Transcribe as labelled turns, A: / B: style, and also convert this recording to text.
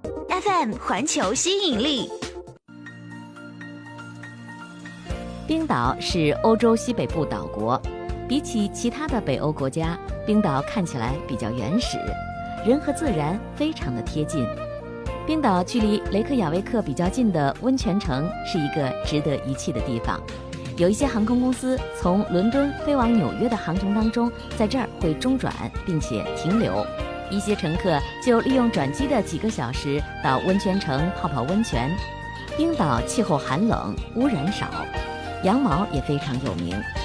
A: FM 环球吸引力。
B: 冰岛是欧洲西北部岛国，比起其他的北欧国家，冰岛看起来比较原始，人和自然非常的贴近。冰岛距离雷克雅未克比较近的温泉城是一个值得一去的地方。有一些航空公司从伦敦飞往纽约的航程当中，在这儿会中转并且停留，一些乘客就利用转机的几个小时到温泉城泡泡温泉。冰岛气候寒冷，污染少，羊毛也非常有名。